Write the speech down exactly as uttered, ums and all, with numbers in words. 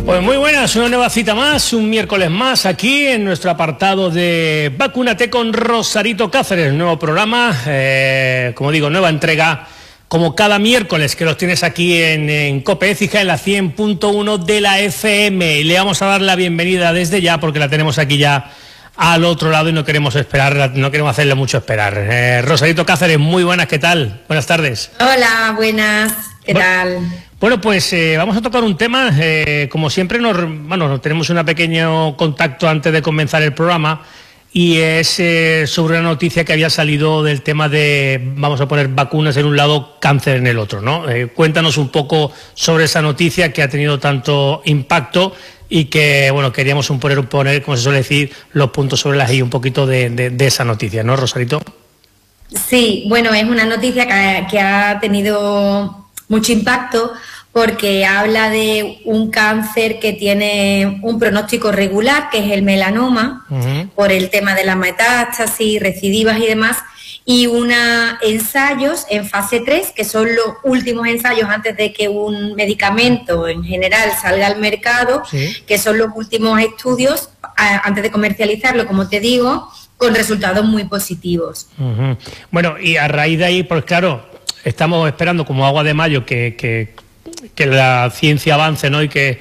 Pues muy buenas, una nueva cita más, un miércoles más aquí en nuestro apartado de Vacúnate con Rosarito Cáceres, nuevo programa, eh, como digo, nueva entrega, como cada miércoles que los tienes aquí en, en COPE Écija, en la cien punto uno de la F M. Y le vamos a dar la bienvenida desde ya porque la tenemos aquí ya al otro lado y no queremos esperar, no queremos hacerle mucho esperar. Eh, Rosarito Cáceres, muy buenas, ¿qué tal? Buenas tardes. Hola, buenas, ¿qué bueno, tal? Bueno, pues eh, vamos a tocar un tema, eh, como siempre, nos, bueno, tenemos un pequeño contacto antes de comenzar el programa y es eh, sobre una noticia que había salido del tema de, vamos a poner vacunas en un lado, cáncer en el otro, ¿no? Eh, cuéntanos un poco sobre esa noticia que ha tenido tanto impacto y que, bueno, queríamos un poner, poner, como se suele decir, los puntos sobre las i un poquito de, de, de esa noticia, ¿no, Rosarito? Sí, bueno, es una noticia que, que ha tenido mucho impacto porque habla de un cáncer que tiene un pronóstico regular, que es el melanoma, uh-huh. por el tema de la metástasis, recidivas y demás, y unos ensayos en fase tres, que son los últimos ensayos antes de que un medicamento en general salga al mercado, sí. que son los últimos estudios antes de comercializarlo, como te digo, con resultados muy positivos. Uh-huh. Bueno, y a raíz de ahí, pues claro, estamos esperando como agua de mayo que, que, que la ciencia avance, ¿no? Y que